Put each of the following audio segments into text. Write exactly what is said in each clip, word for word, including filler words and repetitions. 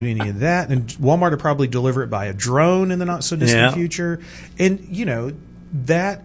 any of that, and Walmart will probably deliver it by a drone in the not so distant Yeah. future. And you know that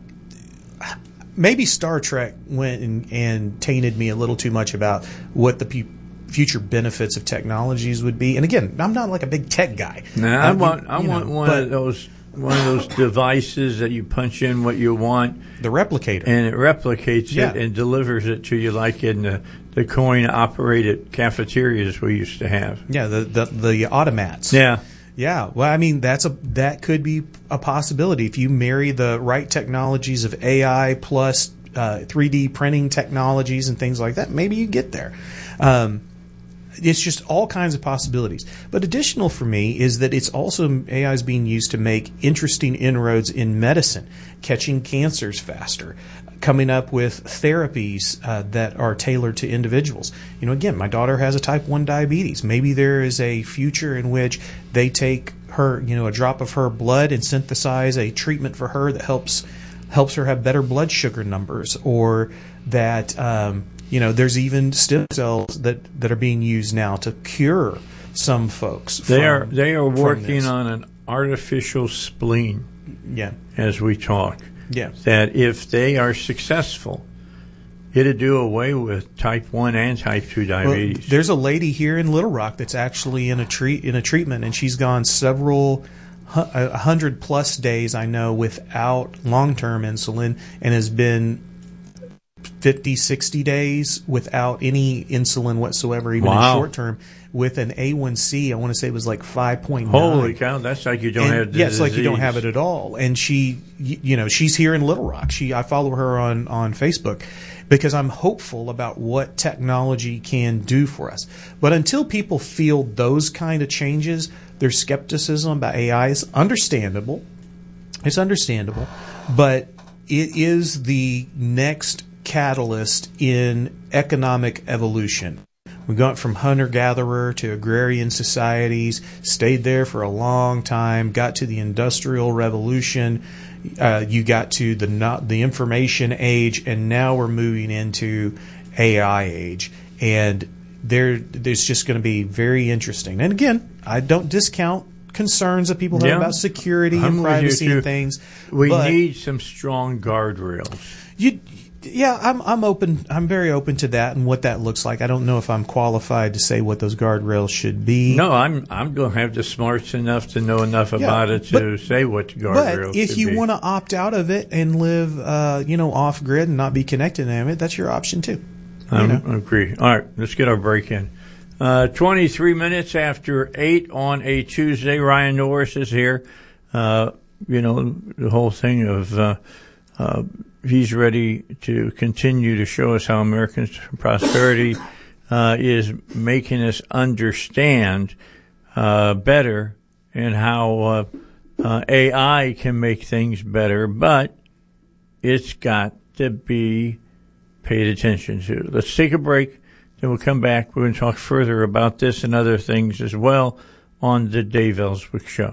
maybe Star Trek went and, and tainted me a little too much about what the pe- future benefits of technologies would be. And again, I'm not like a big tech guy. No, I I'm, want I you want know, one but of those one of those devices that you punch in what you want, the replicator, and it replicates Yeah. it and delivers it to you like in the, the coin-operated cafeterias we used to have. yeah, the the, the automats. Yeah. Yeah, well, I mean that's a that could be a possibility if you marry the right technologies of A I plus uh, three D printing technologies and things like that. Maybe you get there. Um, it's just all kinds of possibilities. But additional for me is that it's also A I is being used to make interesting inroads in medicine, catching cancers faster, coming up with therapies uh, that are tailored to individuals. You know, again, my daughter has a type one diabetes. Maybe there is a future in which they take her, you know, a drop of her blood and synthesize a treatment for her that helps helps her have better blood sugar numbers, or that um, you know, there's even stem cells that, that are being used now to cure some folks. They from, are they are from working this. on an artificial spleen Yeah. as we talk. Yeah. That if they are successful, it'll do away with type one and type two diabetes. Well, there's a lady here in Little Rock that's actually in a treat in a treatment, and she's gone several hu- a hundred plus days, I know, without long-term insulin, and has been fifty, sixty days without any insulin whatsoever, even Wow. in short term, with an A one C, I want to say it was like five point nine. Holy cow, that's like you don't And, have the yeah, it's like you don't disease. have it at all. And she, y- you know, she's here in Little Rock. She, I follow her on, on Facebook because I'm hopeful about what technology can do for us. But until people feel those kind of changes, their skepticism about A I is understandable. It's understandable, but it is the next catalyst in economic evolution. We got from hunter-gatherer to agrarian societies, stayed there for a long time, got to the Industrial Revolution, uh, you got to the not, the information age, and now we're moving into A I age. And there, there's just going to be very interesting. And again, I don't discount concerns that people have Yeah. about security I'm and with you, privacy too. and things. We but need some strong guardrails. you, yeah, I'm I'm open. I'm very open to that and what that looks like. I don't know if I'm qualified to say what those guardrails should be. No, I'm I'm going to have the smarts enough to know enough Yeah, about it to but- say what the guardrails But if should you be. want to opt out of it and live, uh, you know, off grid and not be connected to it, that's your option too. I you know? agree. All right, let's get our break in. Uh, twenty-three minutes after eight on a Tuesday. Ryan Norris is here. Uh, you know, the whole thing of uh, uh, he's ready to continue to show us how American prosperity uh, is making us understand uh, better and how uh, uh, A I can make things better, but it's got to be paid attention to. Let's take a break. Then we'll come back. We're going to talk further about this and other things as well on the Dave Ellswick Show.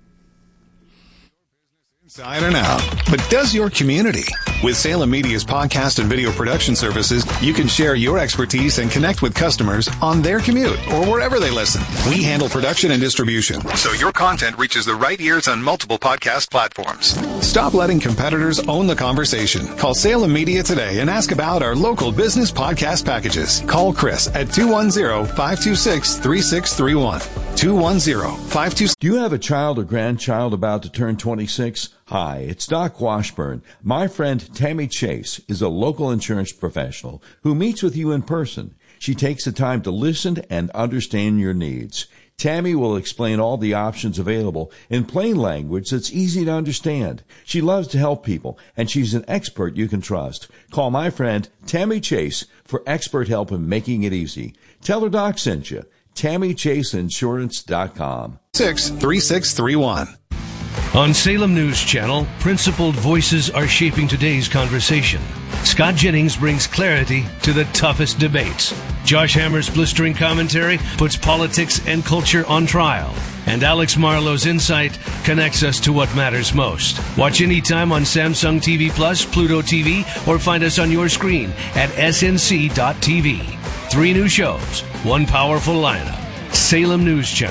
Inside and out. But does your community? With Salem Media's podcast and video production services, you can share your expertise and connect with customers on their commute or wherever they listen. We handle production and distribution, so your content reaches the right ears on multiple podcast platforms. Stop letting competitors own the conversation. Call Salem Media today and ask about our local business podcast packages. Call Chris at two one zero, five two six, three six three one. two one zero, five two six. Do you have a child or grandchild about to turn twenty-six? Hi, it's Doc Washburn. My friend Tammy Chase is a local insurance professional who meets with you in person. She takes the time to listen and understand your needs. Tammy will explain all the options available in plain language that's easy to understand. She loves to help people, and she's an expert you can trust. Call my friend Tammy Chase for expert help in making it easy. Tell her Doc sent you. Tammy Chase Insurance dot com. six three six three one. On Salem News Channel, principled voices are shaping today's conversation. Scott Jennings brings clarity to the toughest debates. Josh Hammer's blistering commentary puts politics and culture on trial. And Alex Marlowe's insight connects us to what matters most. Watch anytime on Samsung T V Plus, Pluto T V, or find us on your screen at S N C dot T V. Three new shows, one powerful lineup. Salem News Channel.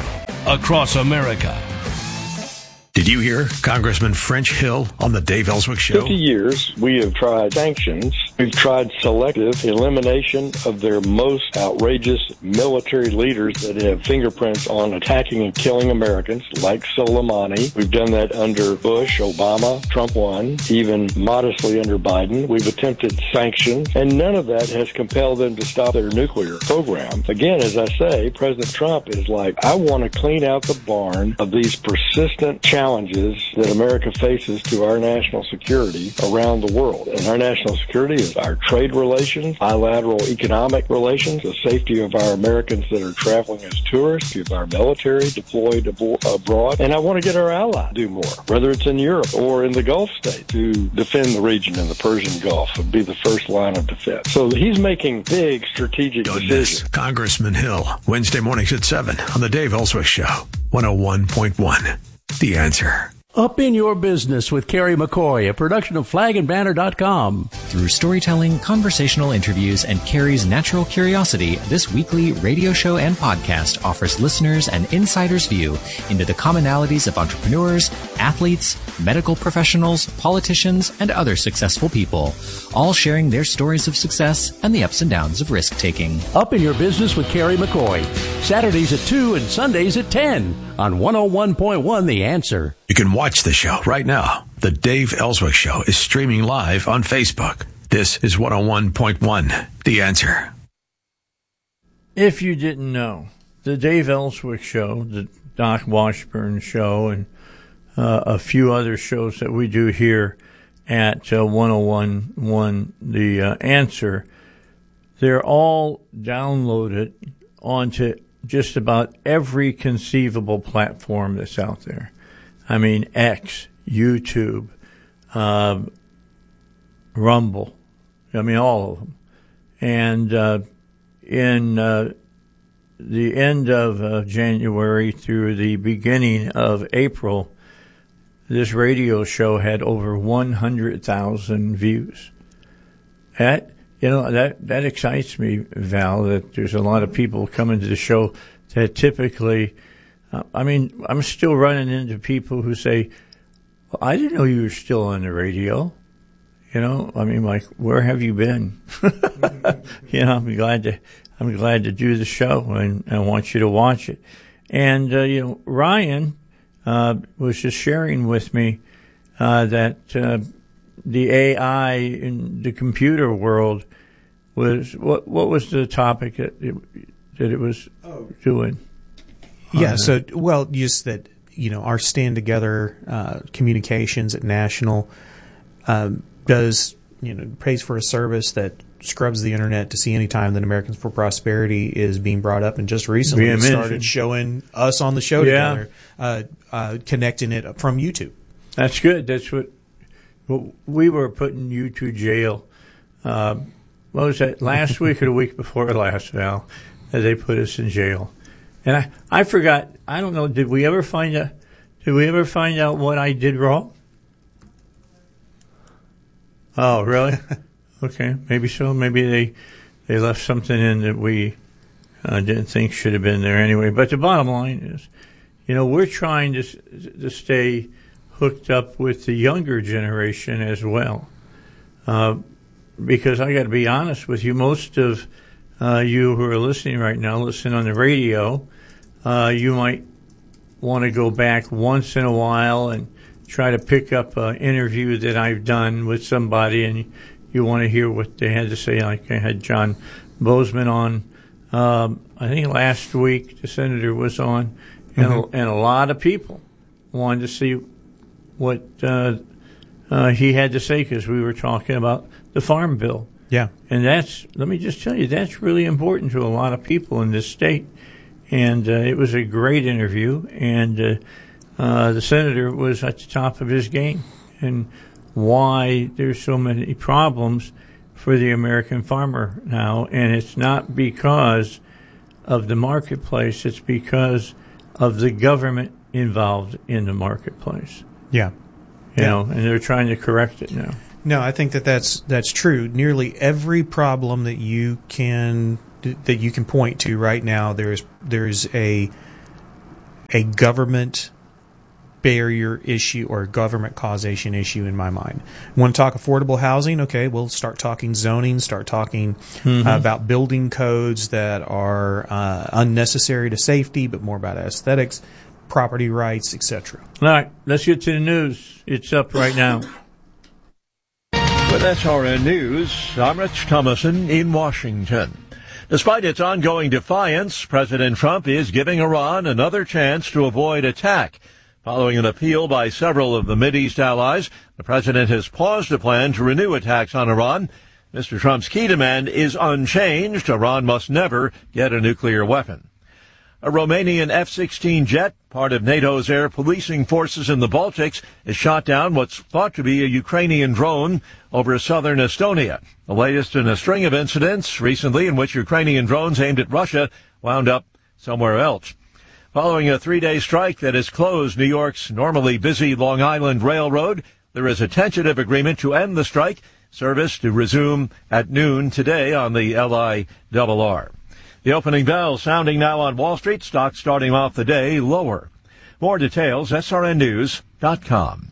across America. Did you hear Congressman French Hill on the Dave Ellswick Show? fifty years, we have tried sanctions. We've tried selective elimination of their most outrageous military leaders that have fingerprints on attacking and killing Americans, like Soleimani. We've done that under Bush, Obama, Trump one, even modestly under Biden. We've attempted sanctions, and none of that has compelled them to stop their nuclear program. Again, as I say, President Trump is like, I want to clean out the barn of these persistent challenges that America faces to our national security around the world. And our national security is our trade relations, bilateral economic relations, the safety of our Americans that are traveling as tourists, of our military deployed abo- abroad. And I want to get our allies to do more, whether it's in Europe or in the Gulf states, to defend the region in the Persian Gulf and be the first line of defense. So he's making big strategic Don't decisions. miss Congressman Hill, Wednesday mornings at seven on the Dave Ellswick Show, one oh one point one. The Answer. Up in Your Business with Kerry McCoy, a production of flag and banner dot com. Through storytelling, conversational interviews, and Kerry's natural curiosity, this weekly radio show and podcast offers listeners an insider's view into the commonalities of entrepreneurs, athletes, medical professionals, politicians, and other successful people, all sharing their stories of success and the ups and downs of risk-taking. Up in Your Business with Kerry McCoy, Saturdays at two and Sundays at ten on one oh one point one The Answer. You can watch the show right now. The Dave Ellswick Show is streaming live on Facebook. This is one oh one point one, The Answer. If you didn't know, the Dave Ellswick Show, the Doc Washburn Show, and uh, a few other shows that we do here at uh, one oh one point one, The uh, Answer, they're all downloaded onto just about every conceivable platform that's out there. I mean, X, YouTube, uh, Rumble. I mean, all of them. And uh, in uh, the end of uh, January through the beginning of April, this radio show had over one hundred thousand views. That, you know, that, that excites me, Val, that there's a lot of people coming to the show that typically, uh, I mean, I'm still running into people who say, well, I didn't know you were still on the radio. You know, I mean, like, where have you been? You know, I'm glad to, I'm glad to do the show, and I want you to watch it. And, uh, you know, Ryan, uh, was just sharing with me, uh, that, uh, the A I in the computer world was, what, what was the topic that it, that it was oh. doing? Yeah. Uh, so, well, just that, you know, our Stand Together, uh, communications at National, um, does, you know, pays for a service that scrubs the internet to see any time that Americans for Prosperity is being brought up, and just recently it started showing us on the show yeah. together, uh, uh, connecting it from YouTube. That's good. That's what, what we were putting you to jail. Uh, what was that, last week or the week before last, Val, that they put us in jail. And I, I forgot, I don't know, did we ever find out, did we ever find out what I did wrong? Oh, really? Okay, maybe so. Maybe they they left something in that we uh, didn't think should have been there anyway. But the bottom line is, you know, we're trying to to stay hooked up with the younger generation as well. Uh, because I got to be honest with you, most of uh, you who are listening right now, listening on the radio, uh, you might want to go back once in a while and try to pick up an interview that I've done with somebody, and you want to hear what they had to say. Like I had John Bozeman on, um, I think last week the senator was on, and, mm-hmm. a, and a lot of people wanted to see what uh, uh, he had to say, because we were talking about the Farm Bill. Yeah. And that's, let me just tell you, that's really important to a lot of people in this state. And uh, it was a great interview, and uh, Uh, the senator was at the top of his game, and why there's so many problems for the American farmer now. And it's not because of the marketplace, it's because of the government involved in the marketplace. Yeah. You yeah. know, and they're trying to correct it now. No, I think that that's, that's true. Nearly every problem that you can, that you can point to right now, there's, there's a, a government barrier issue or a government causation issue in my mind. Want to talk affordable housing? Okay, we'll start talking zoning, start talking mm-hmm. uh, about building codes that are uh, unnecessary to safety, but more about aesthetics, property rights, et cetera. All right, let's get to the news. It's up right now. With S R N News, I'm Rich Thomason in Washington. Despite its ongoing defiance, President Trump is giving Iran another chance to avoid attack. Following an appeal by several of the Mideast allies, the president has paused a plan to renew attacks on Iran. Mister Trump's key demand is unchanged. Iran must never get a nuclear weapon. A Romanian F sixteen jet, part of NATO's air policing forces in the Baltics, has shot down what's thought to be a Ukrainian drone over southern Estonia. The latest in a string of incidents recently in which Ukrainian drones aimed at Russia wound up somewhere else. Following a three-day strike that has closed New York's normally busy Long Island Railroad, there is a tentative agreement to end the strike, service to resume at noon today on the L I R R. The opening bell sounding now on Wall Street, stocks starting off the day lower. More details, S R N news dot com.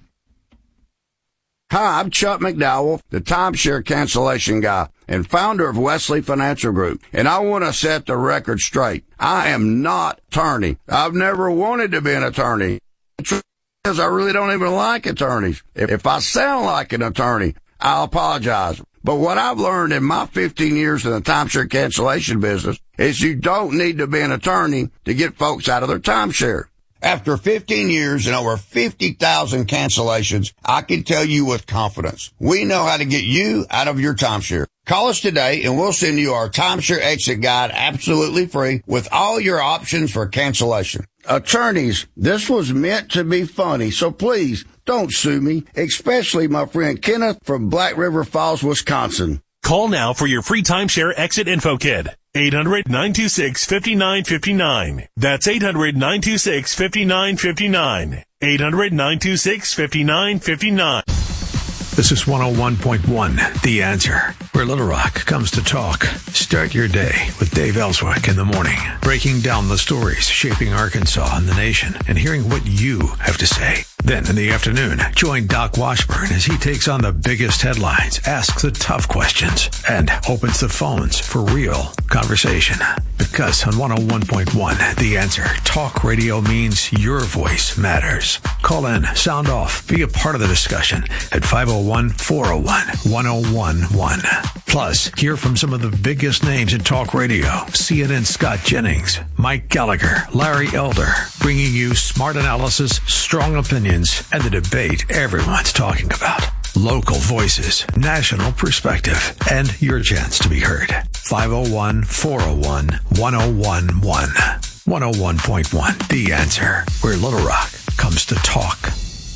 Hi, I'm Chuck McDowell, the timeshare cancellation guy and founder of Wesley Financial Group, and I want to set the record straight. I am not an attorney. I've never wanted to be an attorney. The truth is, I really don't even like attorneys. If I sound like an attorney, I'll apologize. But what I've learned in my fifteen years in the timeshare cancellation business is you don't need to be an attorney to get folks out of their timeshare. After fifteen years and over fifty thousand cancellations, I can tell you with confidence, we know how to get you out of your timeshare. Call us today and we'll send you our timeshare exit guide absolutely free with all your options for cancellation. Attorneys, this was meant to be funny, so please don't sue me, especially my friend Kenneth from Black River Falls, Wisconsin. Call now for your free timeshare exit info kit. eight hundred, nine two six, five nine five nine. That's eight hundred, nine two six, five nine five nine. eight hundred, nine two six, five nine five nine. This is one oh one point one, The Answer, where Little Rock comes to talk. Start your day with Dave Ellswick in the morning, breaking down the stories shaping Arkansas and the nation and hearing what you have to say. Then in the afternoon, join Doc Washburn as he takes on the biggest headlines, asks the tough questions, and opens the phones for real conversation. Because on one oh one point one, The Answer, talk radio means your voice matters. Call in, sound off, be a part of the discussion at five oh one, four oh one, one oh one one. Plus, hear from some of the biggest names in talk radio. C N N's Scott Jennings, Mike Gallagher, Larry Elder, bringing you smart analysis, strong opinions, and the debate everyone's talking about. Local voices, national perspective, and your chance to be heard. five oh one, four oh one, one oh one one. one oh one point one, The Answer, where Little Rock comes to talk.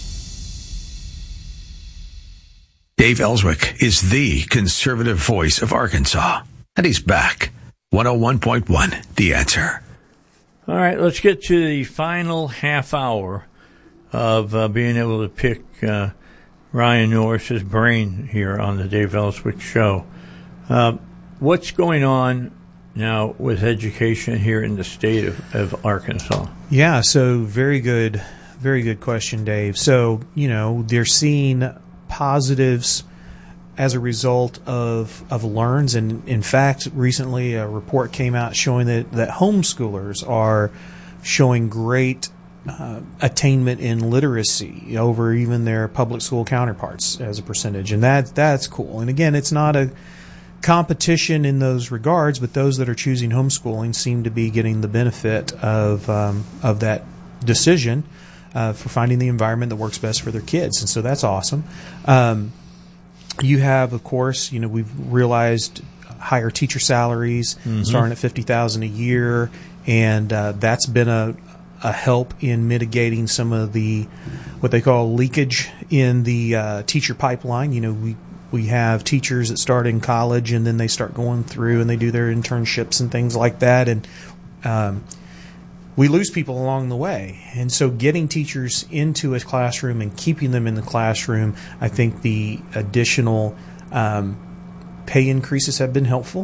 Dave Ellswick is the conservative voice of Arkansas, and he's back. one oh one point one, The Answer. All right, let's get to the final half hour of uh, being able to pick uh, Ryan Norris's brain here on the Dave Ellswick Show. Uh, what's going on now with education here in the state of, of Arkansas? Yeah, so very good, very good question, Dave. So, you know, they're seeing positives as a result of of LEARNs, and in fact, recently a report came out showing that, that homeschoolers are showing great uh, attainment in literacy over even their public school counterparts as a percentage, and that that's cool. And again, it's not a competition in those regards, but those that are choosing homeschooling seem to be getting the benefit of um, of that decision uh, for finding the environment that works best for their kids, and so that's awesome. Um, you have, of course, you know, we've realized higher teacher salaries, mm-hmm. starting at fifty thousand dollars a year, and uh, that's been a a help in mitigating some of the what they call leakage in the uh, teacher pipeline. You know, we we have teachers that start in college and then they start going through and they do their internships and things like that, and um, we lose people along the way. And so getting teachers into a classroom and keeping them in the classroom, I think the additional um, pay increases have been helpful.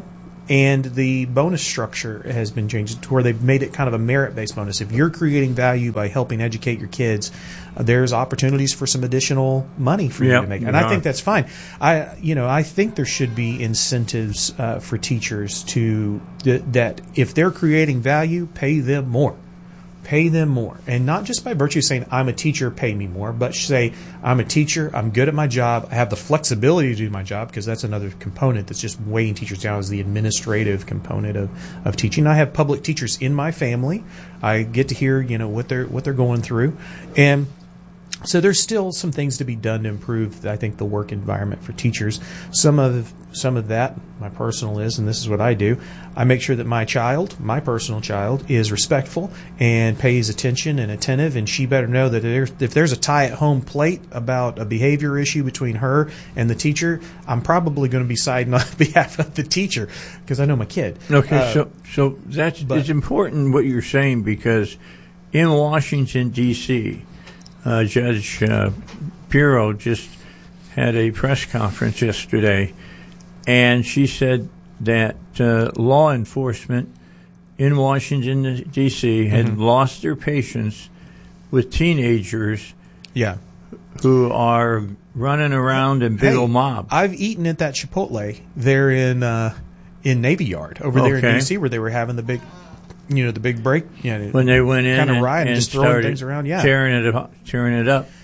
And the bonus structure has been changed to where they've made it kind of a merit-based bonus. If you're creating value by helping educate your kids, uh, there's opportunities for some additional money for yep, you to make. And yeah. I think that's fine. I, you know, I think there should be incentives uh, for teachers to th- that if they're creating value, pay them more. Pay them more. And not just by virtue of saying, I'm a teacher, pay me more, but say, I'm a teacher, I'm good at my job, I have the flexibility to do my job, because that's another component that's just weighing teachers down, is the administrative component of, of teaching. I have public teachers in my family. I get to hear, you know, what they're what they're going through. And so there's still some things to be done to improve, I think, the work environment for teachers. Some of some of that, my personal is, and this is what I do, I make sure that my child, my personal child, is respectful and pays attention and attentive, and she better know that if there's a tie at home plate about a behavior issue between her and the teacher, I'm probably going to be siding on behalf of the teacher, because I know my kid. Okay, uh, so so that's but, it's important what you're saying, because in Washington, D C, uh, Judge uh, Pirro just had a press conference yesterday, and she said that uh, law enforcement in Washington, D C had mm-hmm. lost their patience with teenagers yeah. who are running around in big hey, old mobs. I've eaten at that Chipotle there in uh, in Navy Yard over there okay. in D C, where they were having the big, you know, the big break. You know, when they went in kind of and, riot and, and just throwing things around. Yeah, tearing it up, tearing it up.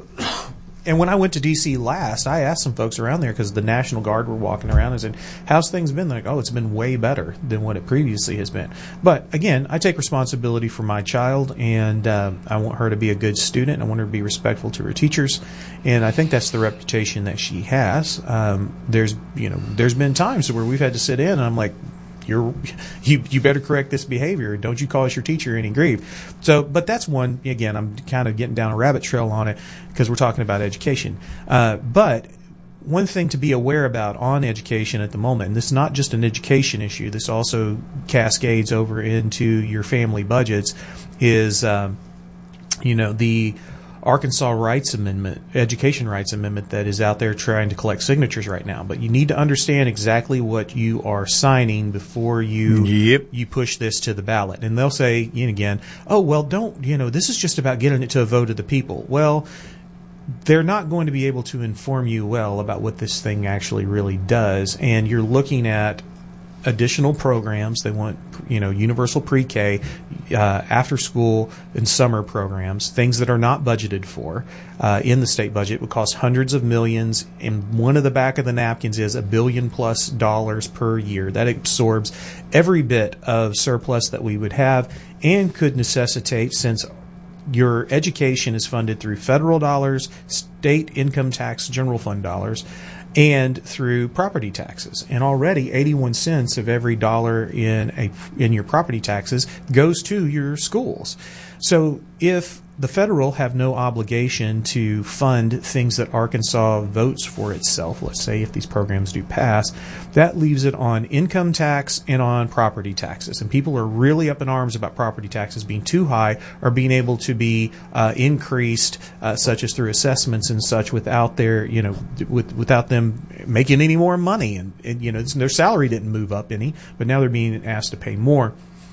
And when I went to D C last, I asked some folks around there, because the National Guard were walking around, and said, how's things been? They're like, oh, it's been way better than what it previously has been. But again, I take responsibility for my child, and uh, I want her to be a good student. I want her to be respectful to her teachers, and I think that's the reputation that she has. Um, there's, you know, there's been times where we've had to sit in, and I'm like, You're, you you better correct this behavior. Don't you cause your teacher any grief. So, but that's one, again, I'm kind of getting down a rabbit trail on it, because we're talking about education. Uh, but one thing to be aware about on education at the moment, and this is not just an education issue, this also cascades over into your family budgets, is, um, you know, the Arkansas Rights Amendment, Education Rights Amendment, that is out there trying to collect signatures right now. But you need to understand exactly what you are signing before you yep. you push this to the ballot. And they'll say, you know, again, oh, well, don't, you know, this is just about getting it to a vote of the people. Well, they're not going to be able to inform you well about what this thing actually really does. And you're looking at additional programs. They want, you know, universal pre-K, uh, after school and summer programs, things that are not budgeted for uh, in the state budget. It would cost hundreds of millions, and one of the back of the napkins is a billion plus dollars per year. That absorbs every bit of surplus that we would have, and could necessitate, since your education is funded through federal dollars, state income tax, general fund dollars, and through property taxes. And already eighty-one cents of every dollar in a in your property taxes goes to your schools. So if the federal have no obligation to fund things that Arkansas votes for itself, let's say if these programs do pass, that leaves it on income tax and on property taxes. And people are really up in arms about property taxes being too high, or being able to be uh, increased, uh, such as through assessments and such, without their, you know, with, without them making any more money. And, and you know, their salary didn't move up any, but now they're being asked to pay more.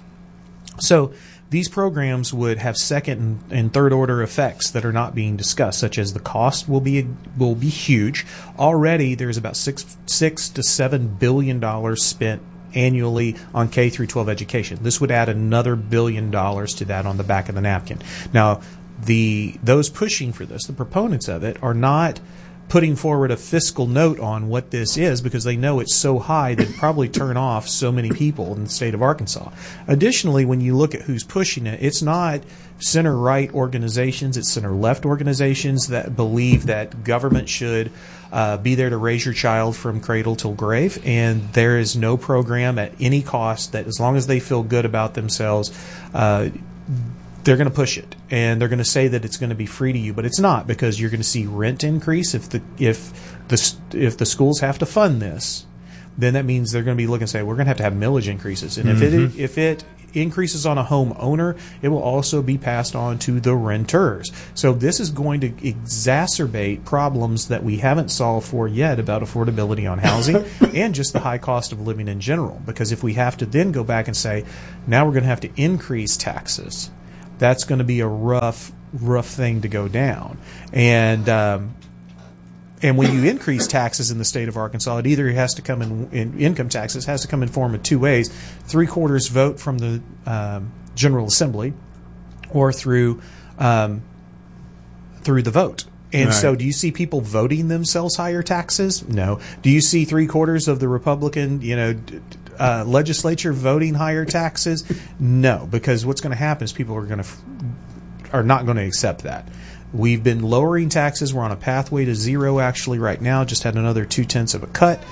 So these programs would have second and, and third order effects that are not being discussed, such as the cost will be will be huge. Already, there's about six six to seven billion dollars spent annually on K through twelve education. This would add another billion dollars to that on the back of the napkin. Now, the those pushing for this, the proponents of it, are not putting forward a fiscal note on what this is, because they know it's so high they'd probably turn off so many people in the state of Arkansas. Additionally, when you look at who's pushing it, it's not center-right organizations, it's center-left organizations that believe that government should uh, be there to raise your child from cradle till grave, and there is no program at any cost that, as long as they feel good about themselves, uh, they're going to push it, and they're going to say that it's going to be free to you, but it's not, because you're going to see rent increase if the if the if the schools have to fund this. Then that means they're going to be looking and say, we're going to have to have millage increases, and mm-hmm. if it if it increases on a homeowner, it will also be passed on to the renters. So this is going to exacerbate problems that we haven't solved for yet about affordability on housing and just the high cost of living in general. Because if we have to then go back and say, now we're going to have to increase taxes, that's going to be a rough, rough thing to go down. And um, and when you increase taxes in the state of Arkansas, it either has to come in, in income taxes has to come in form of two ways: three quarters vote from the um, General Assembly, or through um, through the vote. And right. So, do you see people voting themselves higher taxes? No. Do you see three quarters of the Republican, you know, uh, legislature voting higher taxes? No, because what's going to happen is people are going to are not going to accept that. We've been lowering taxes. We're on a pathway to zero actually right now. Just had another two tenths of a cut.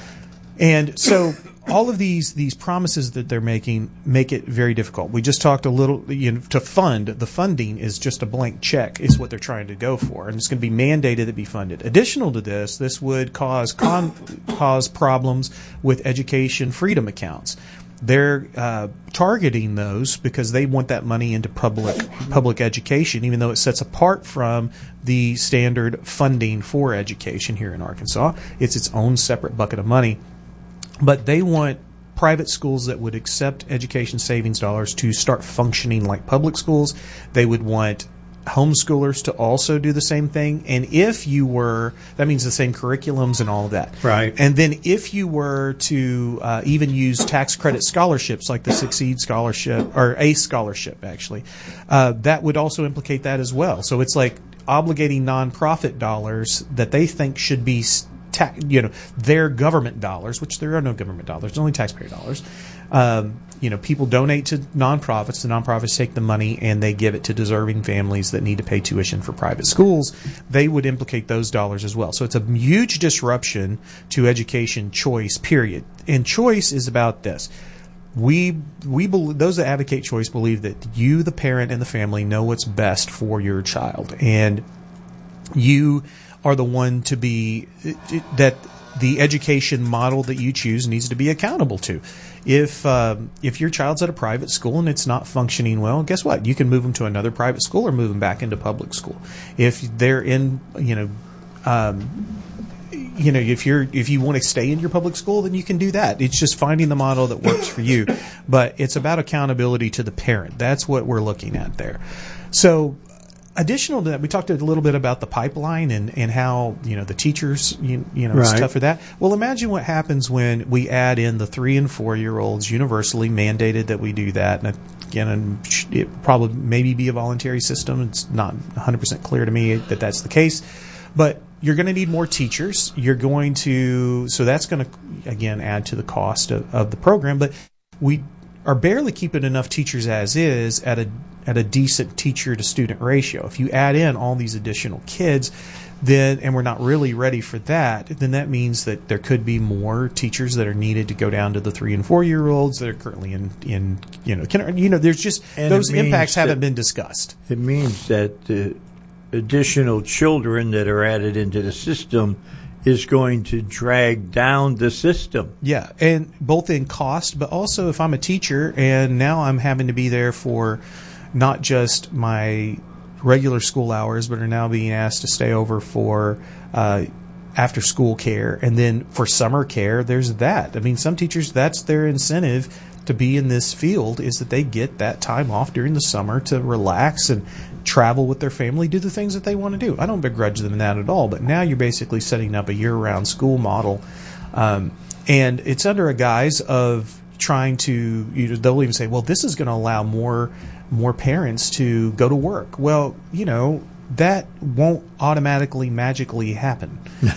And so all of these these promises that they're making make it very difficult. We just talked a little, you know, to fund. The funding is just a blank check is what they're trying to go for. And it's going to be mandated to be funded. Additional to this, this would cause con- cause problems with education freedom accounts. They're uh, targeting those because they want that money into public public education, even though it sets apart from the standard funding for education here in Arkansas. It's its own separate bucket of money. But they want private schools that would accept education savings dollars to start functioning like public schools. They would want homeschoolers to also do the same thing. And if you were, that means the same curriculums and all of that. Right. And then if you were to uh, even use tax credit scholarships like the Succeed Scholarship or ACE Scholarship, actually, uh, that would also implicate that as well. So it's like obligating nonprofit dollars that they think should be, ta- you know, their government dollars, which there are no government dollars, only taxpayer dollars. Um, you know, people donate to nonprofits. The nonprofits take the money and they give it to deserving families that need to pay tuition for private schools. They would implicate those dollars as well. So it's a huge disruption to education choice, period. And choice is about this. We we believe, those that advocate choice believe that you, the parent and the family, know what's best for your child. And you are the one to be that the education model that you choose needs to be accountable to. If um, if your child's at a private school and it's not functioning well, guess what? You can move them to another private school or move them back into public school. If they're in, you know, um, you know, if you're if you want to stay in your public school, then you can do that. It's just finding the model that works for you. But it's about accountability to the parent. That's what we're looking at there. So, additional to that, we talked a little bit about the pipeline and, and how, you know, the teachers, you, you know, right. stuff for that. Well, imagine what happens when we add in the three and four year olds, universally mandated that we do that. And again, it probably maybe be a voluntary system. It's not one hundred percent clear to me that that's the case. But you're going to need more teachers. You're going to, so that's going to, again, add to the cost of, of the program. But we are barely keeping enough teachers as is at a at a decent teacher to student ratio. If you add in all these additional kids, then and we're not really ready for that, then that means that there could be more teachers that are needed to go down to the three and four year olds that are currently in in you know can, you know there's just and those impacts that, haven't been discussed. It means that the additional children that are added into the system is going to drag down the system. Yeah, and both in cost, but also if I'm a teacher and now I'm having to be there for not just my regular school hours, but are now being asked to stay over for uh, after school care. And then for summer care, there's that. I mean, some teachers, that's their incentive to be in this field, is that they get that time off during the summer to relax and travel with their family, do the things that they want to do. I don't begrudge them that at all, but now you're basically setting up a year-round school model. Um, and it's under a guise of trying to, you know, they'll even say, well, this is going to allow more more parents to go to work. Well, you know, that won't automatically magically happen.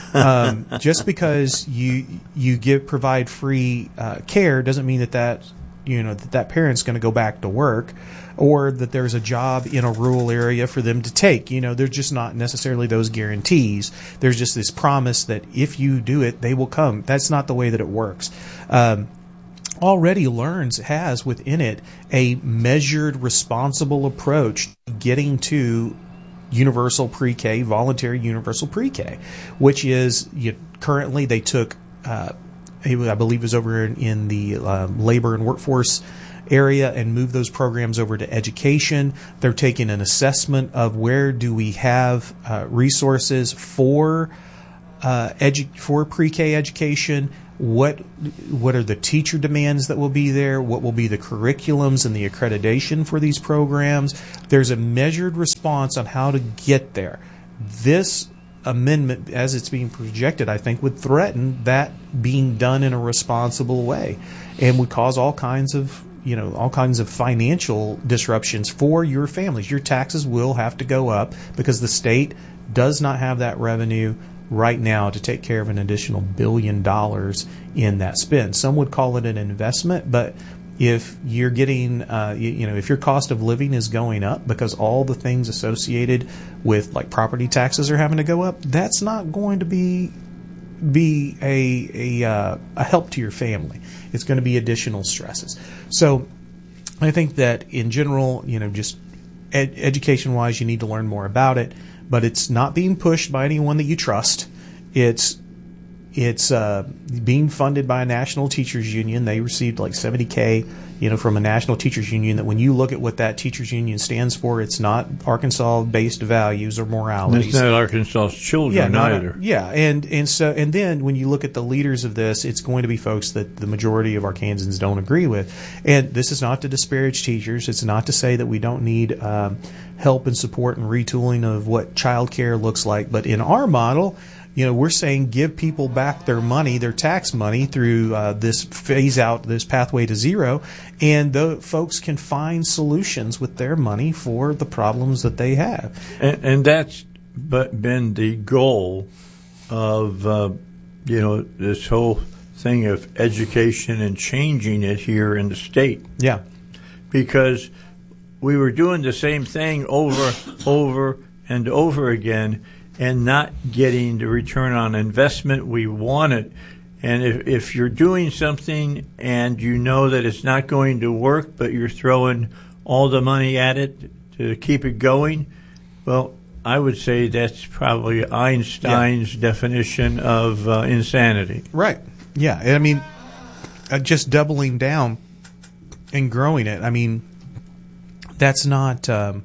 Um, just because you you give provide free uh, care doesn't mean that that you know that that parent's going to go back to work, or that there's a job in a rural area for them to take. You know, there's just not necessarily those guarantees. There's just this promise that if you do it, they will come. That's not the way that it works. Um, Already Learns has within it a measured, responsible approach to getting to universal pre-K, voluntary universal pre-K, which is you, currently they took, uh, I believe it was over in, in the uh, labor and workforce area and move those programs over to education. They're taking an assessment of where do we have uh, resources for uh, edu- for pre-K education. What what are the teacher demands that will be there? What will be the curriculums and the accreditation for these programs? There's a measured response on how to get there. This amendment, as it's being projected, I think would threaten that being done in a responsible way, and would cause all kinds of you know all kinds of financial disruptions for your families. Your taxes will have to go up because the state does not have that revenue right now to take care of an additional billion dollars in that spend. Some would call it an investment, but if you're getting, uh, you, you know, if your cost of living is going up because all the things associated with like property taxes are having to go up, that's not going to be be a a, uh, a help to your family. It's going to be additional stresses. So I think that in general, you know, just ed- education-wise, you need to learn more about it. But it's not being pushed by anyone that you trust. It's it's uh, being funded by a national teachers union. They received like seventy K, you know, from a national teachers union. That when you look at what that teachers union stands for, it's not Arkansas-based values or moralities. It's not Arkansas's children yeah, either. A, yeah, and and so and then when you look at the leaders of this, it's going to be folks that the majority of Arkansans don't agree with. And this is not to disparage teachers. It's not to say that we don't need um, help and support and retooling of what child care looks like. But in our model, you know, we're saying give people back their money, their tax money, through uh, this phase out, this pathway to zero, and the folks can find solutions with their money for the problems that they have. And, and that's but been the goal of, uh, you know, this whole thing of education and changing it here in the state. Yeah. Because we were doing the same thing over, over, and over again, and not getting the return on investment we wanted. And if, if you're doing something and you know that it's not going to work, but you're throwing all the money at it to keep it going, well, I would say that's probably Einstein's yeah. definition of uh, insanity. Right. Yeah. I mean, uh, just doubling down and growing it. I mean, that's not... Um,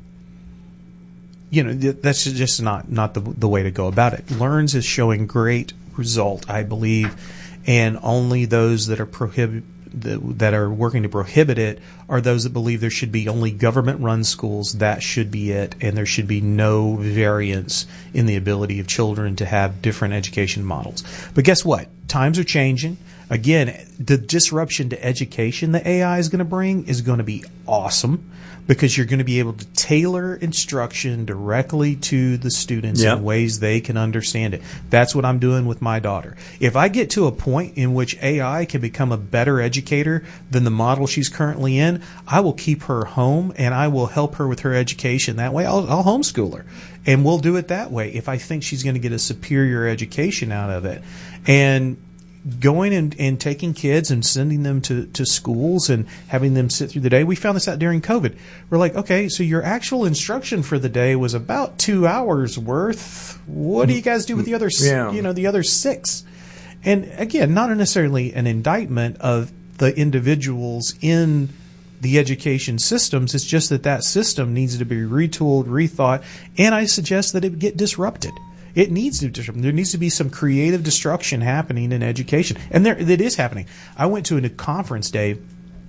You know, that's just not, not the the way to go about it. Learns is showing great result, I believe, and only those that are prohibit that, that are working to prohibit it are those that believe there should be only government-run schools. That should be it, and there should be no variance in the ability of children to have different education models. But guess what? Times are changing. Again, the disruption to education that A I is going to bring is going to be awesome, because you're going to be able to tailor instruction directly to the students yep. in ways they can understand it. That's what I'm doing with my daughter. If I get to a point in which A I can become a better educator than the model she's currently in, I will keep her home and I will help her with her education. That way, I'll, I'll homeschool her. And we'll do it that way if I think she's going to get a superior education out of it. And going and, and taking kids and sending them to, to schools and having them sit through the day. We found this out during COVID. We're like, okay, so your actual instruction for the day was about two hours worth. What do you guys do with the other, yeah. you know, the other six? And again, not necessarily an indictment of the individuals in the education systems. It's just that that system needs to be retooled, rethought, and I suggest that it get disrupted. It needs to disrupt. There needs to be some creative destruction happening in education, and there it is happening. I went to a conference, Dave,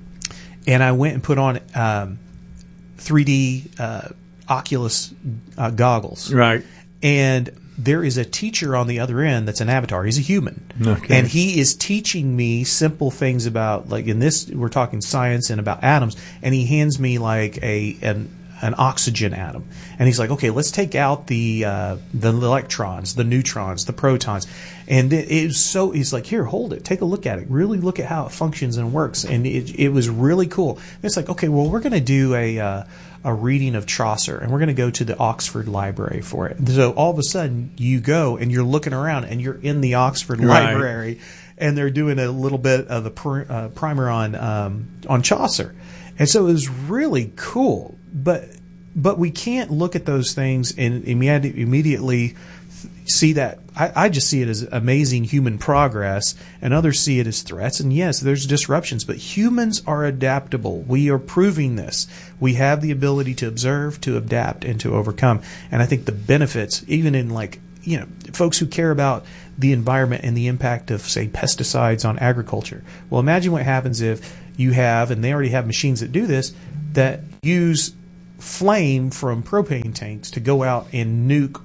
and I went and put on um, three D uh, Oculus uh, goggles. Right. And there is a teacher on the other end that's an avatar. He's a human. Okay. And he is teaching me simple things about, like in this, we're talking science and about atoms, and he hands me like a an an oxygen atom. And he's like, okay, let's take out the uh, the electrons, the neutrons, the protons. And it, it was so, he's like, here, hold it. Take a look at it. Really look at how it functions and works. And it, it was really cool. And it's like, okay, well, we're going to do a uh, a reading of Chaucer, and we're going to go to the Oxford Library for it. So all of a sudden, you go and you're looking around and you're in the Oxford right. Library, and they're doing a little bit of a pr- uh, primer on um, on Chaucer. And so it was really cool. But but we can't look at those things and immediately see that. I, I just see it as amazing human progress, and others see it as threats. And yes, there's disruptions, but humans are adaptable. We are proving this. We have the ability to observe, to adapt, and to overcome. And I think the benefits, even in like, you know, folks who care about the environment and the impact of, say, pesticides on agriculture. Well, imagine what happens if you have, and they already have machines that do this, that use flame from propane tanks to go out and nuke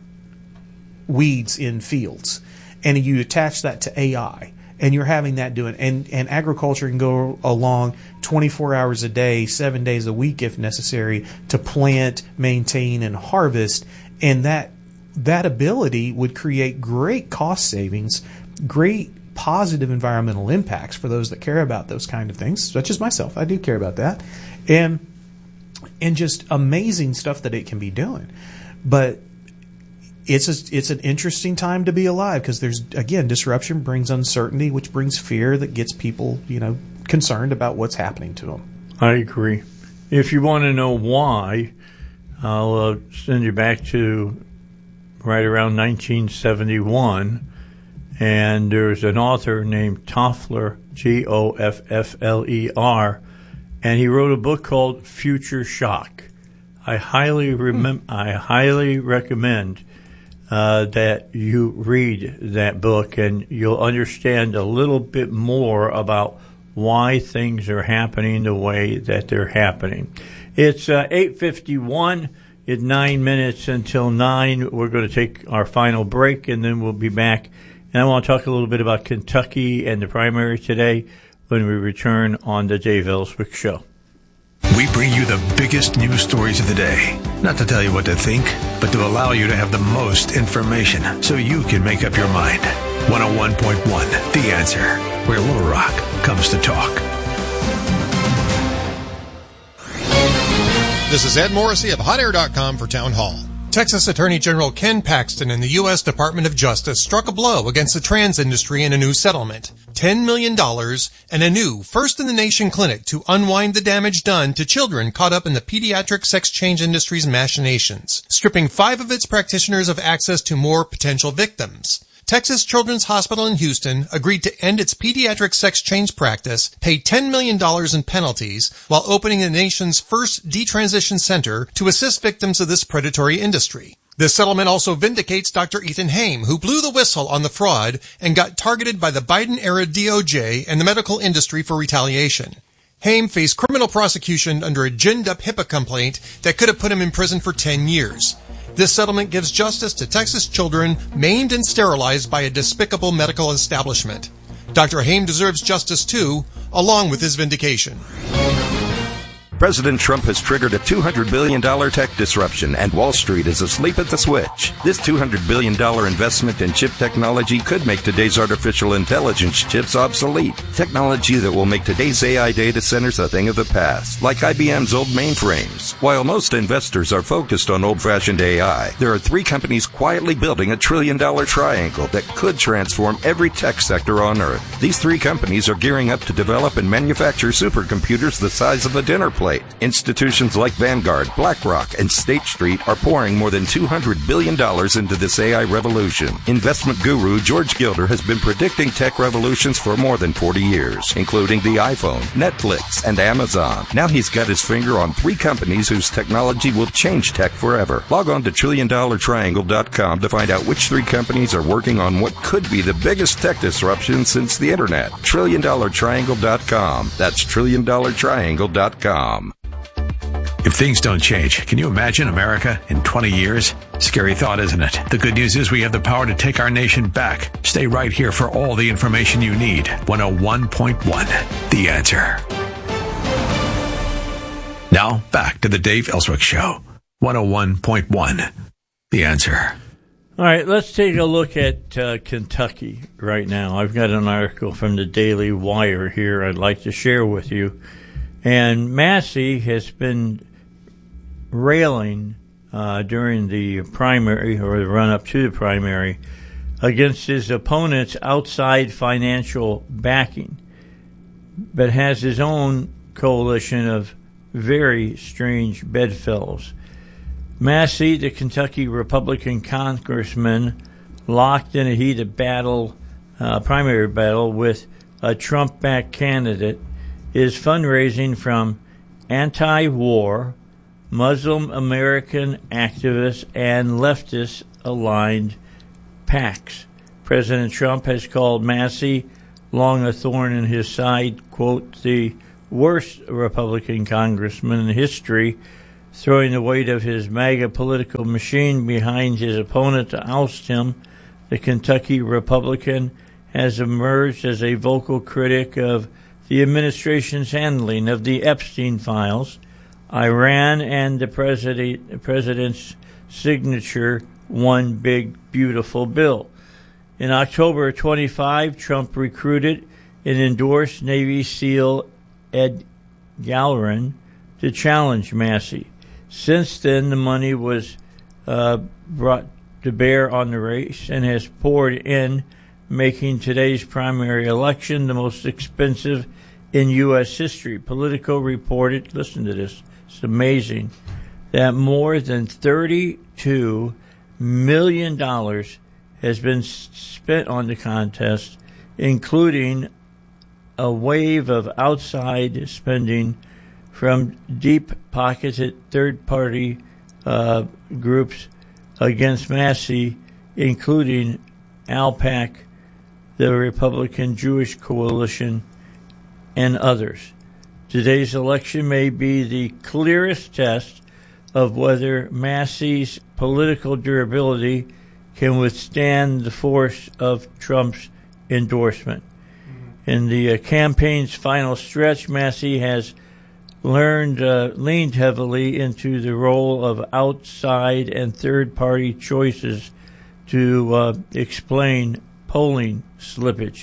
weeds in fields, and you attach that to A I, and you're having that doing, and and agriculture can go along twenty-four hours a day, seven days a week if necessary, to plant, maintain, and harvest, and that that ability would create great cost savings, great positive environmental impacts for those that care about those kind of things, such as myself. I do care about that, and and just amazing stuff that it can be doing, but. It's a, it's an interesting time to be alive because there's, again, disruption brings uncertainty, which brings fear that gets people, you know, concerned about what's happening to them. I agree. If you want to know why, I'll uh, send you back to right around nineteen seventy-one, and there's an author named Toffler, G O F F L E R, and he wrote a book called Future Shock. I highly remem- hmm. I highly recommend Uh, that you read that book, and you'll understand a little bit more about why things are happening the way that they're happening. It's uh, eight fifty-one. It's nine minutes until nine. We're going to take our final break, and then we'll be back. And I want to talk a little bit about Kentucky and the primary today when we return on the Dave Ellswick Show. We bring you the biggest news stories of the day. Not to tell you what to think, but to allow you to have the most information so you can make up your mind. one oh one point one, The Answer, where Little Rock comes to talk. This is Ed Morrissey of hot air dot com for Town Hall. Texas Attorney General Ken Paxton and the U S Department of Justice struck a blow against the trans industry in a new settlement. ten million dollars and a new first-in-the-nation clinic to unwind the damage done to children caught up in the pediatric sex change industry's machinations, stripping five of its practitioners of access to more potential victims. Texas Children's Hospital in Houston agreed to end its pediatric sex change practice, pay ten million dollars in penalties, while opening the nation's first detransition center to assist victims of this predatory industry. This settlement also vindicates Doctor Ethan Haim, who blew the whistle on the fraud and got targeted by the Biden-era D O J and the medical industry for retaliation. Haim faced criminal prosecution under a ginned-up HIPAA complaint that could have put him in prison for ten years. This settlement gives justice to Texas children maimed and sterilized by a despicable medical establishment. Doctor Haim deserves justice too, along with his vindication. President Trump has triggered a two hundred billion dollars tech disruption, and Wall Street is asleep at the switch. This two hundred billion dollars investment in chip technology could make today's artificial intelligence chips obsolete. Technology that will make today's A I data centers a thing of the past, like I B M's old mainframes. While most investors are focused on old-fashioned A I, there are three companies quietly building a trillion-dollar triangle that could transform every tech sector on Earth. These three companies are gearing up to develop and manufacture supercomputers the size of a dinner plate. Institutions like Vanguard, BlackRock, and State Street are pouring more than two hundred billion dollars into this A I revolution. Investment guru George Gilder has been predicting tech revolutions for more than forty years, including the iPhone, Netflix, and Amazon. Now he's got his finger on three companies whose technology will change tech forever. Log on to trillion dollar triangle dot com to find out which three companies are working on what could be the biggest tech disruption since the internet. trillion dollar triangle dot com. That's trillion dollar triangle dot com. If things don't change, can you imagine America in twenty years? Scary thought, isn't it? The good news is we have the power to take our nation back. Stay right here for all the information you need. one oh one point one, The Answer. Now, back to the Dave Ellswick Show. one oh one point one, The Answer. All right, let's take a look at uh, Kentucky right now. I've got an article from the Daily Wire here I'd like to share with you. And Massey has been railing uh, during the primary, or the run-up to the primary, against his opponent's outside financial backing, but has his own coalition of very strange bedfellows. Massey, the Kentucky Republican congressman, locked in a heated battle, uh, primary battle with a Trump-backed candidate, is fundraising from anti-war, Muslim American activists, and leftist-aligned PACs. President Trump has called Massey, long a thorn in his side, quote, the worst Republican congressman in history, throwing the weight of his MAGA political machine behind his opponent to oust him. The Kentucky Republican has emerged as a vocal critic of the administration's handling of the Epstein files, Iran, and the president, the president's signature one big beautiful bill. In October twenty-five, Trump recruited and endorsed Navy SEAL Ed Gallerin to challenge Massey. Since then, the money was uh, brought to bear on the race and has poured in, making today's primary election the most expensive in U S history. Politico reported, listen to this, it's amazing, that more than thirty-two million dollars has been spent on the contest, including a wave of outside spending from deep-pocketed third-party uh, groups against Massey, including AIPAC, the Republican Jewish Coalition, and others. Today's election may be the clearest test of whether Massey's political durability can withstand the force of Trump's endorsement. Mm-hmm. In the uh, campaign's final stretch, Massey has learned, uh, leaned heavily into the role of outside and third-party choices to uh, explain polling slippage.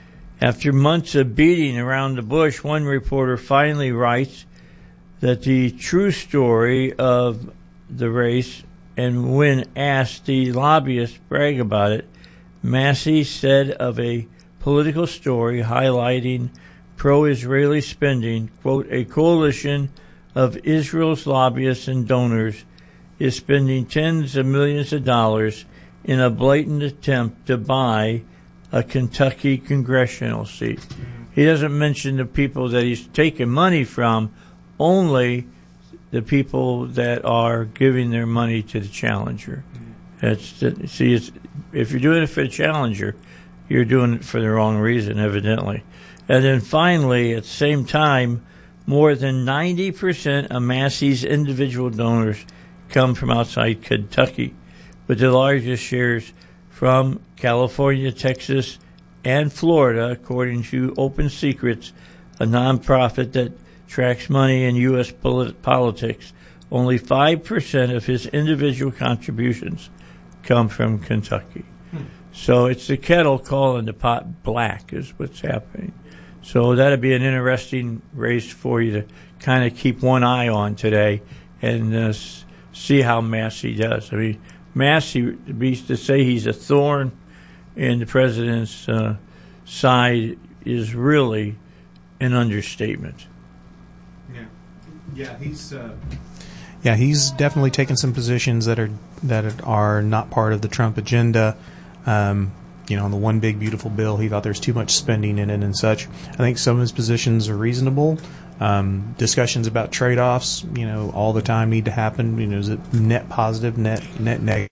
After months of beating around the bush, one reporter finally writes that the true story of the race, and when asked the lobbyists brag about it, Massey said of a political story highlighting pro-Israeli spending, quote, a coalition of Israel's lobbyists and donors is spending tens of millions of dollars in a blatant attempt to buy a Kentucky congressional seat. He doesn't mention the people that he's taking money from, only the people that are giving their money to the challenger. That's the, see, it's, if you're doing it for the challenger, you're doing it for the wrong reason, evidently. And then finally, at the same time, more than ninety percent of Massey's individual donors come from outside Kentucky, with the largest shares from California, Texas, and Florida, according to Open Secrets, a nonprofit that tracks money in U S polit- politics. Only five percent of his individual contributions come from Kentucky. Hmm. So it's the kettle calling the pot black is what's happening. So that'd be an interesting race for you to kind of keep one eye on today and uh, see how Massey does. I mean, Massey, to say he's a thorn in the president's uh, side is really an understatement. Yeah, yeah, he's uh, yeah, he's definitely taken some positions that are that are not part of the Trump agenda. Um, you know, on the one big beautiful bill, he thought there's too much spending in it and such. I think some of his positions are reasonable. Um, discussions about trade-offs, you know, all the time need to happen. You know, is it net positive, net net negative?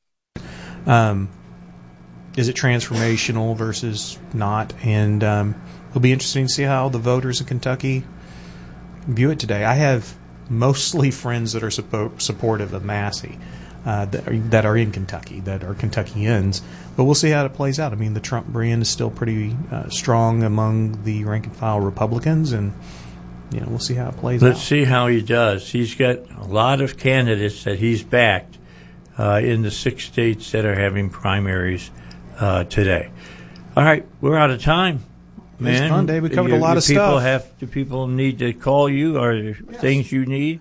Um, is it transformational versus not? And um, it'll be interesting to see how the voters in Kentucky view it today. I have mostly friends that are suppo- supportive of Massey, uh, that are, that are in Kentucky, that are Kentuckians. But we'll see how it plays out. I mean, the Trump brand is still pretty uh, strong among the rank-and-file Republicans, and you know, we'll see how it plays Let's out. see how he does. He's got a lot of candidates that he's backed uh, in the six states that are having primaries uh, today. All right, we're out of time, man. It was fun, Dave. We covered you, a lot do of people stuff. Have, do people need to call you? Are there yes. things you need?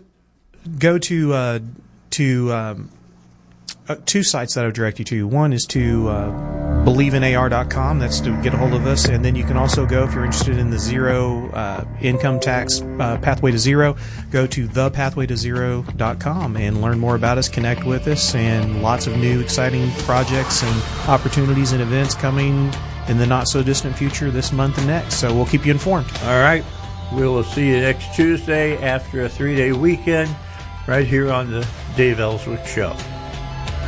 Go to uh, to um, uh, two sites that I would direct you to. One is to uh, believe in A R dot com. That's to get a hold of us. And then you can also go, if you're interested in the zero uh, income tax uh, pathway to zero, go to the pathway to zero dot com and learn more about us, connect with us, and lots of new exciting projects and opportunities and events coming in the not-so-distant future this month and next. So we'll keep you informed. All right. We will see you next Tuesday after a three-day weekend right here on the Dave Ellswick Show.